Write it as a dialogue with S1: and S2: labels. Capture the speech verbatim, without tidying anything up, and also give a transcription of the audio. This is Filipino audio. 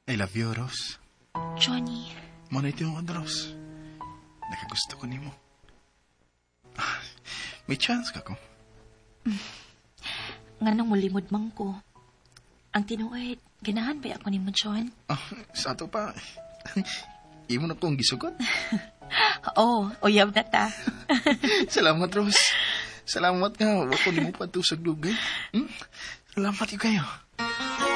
S1: I love you, Rose.
S2: Johnny.
S1: Muna ito yung Rose. Nakagusto ko ni mo. Ah, may chance ka ko.
S2: Nga nang mulimod man ko. Ang tinuod, ganahan ba ako ni mo, John?
S1: Ah, sa ato pa. Imo na kong gisugot.
S2: Oo, oh, uyab na ta.
S1: Salamat, Rose. Salamat nga. Ako ni mo patusag dugay. Hmm? Salamat yung kayo.